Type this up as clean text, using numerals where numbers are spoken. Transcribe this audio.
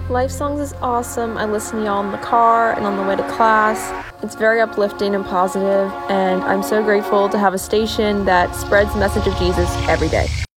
Life Songs is awesome. I listen to y'all in the car and on the way to class. It's very uplifting and positive, and I'm so grateful to have a station that spreads the message of Jesus every day.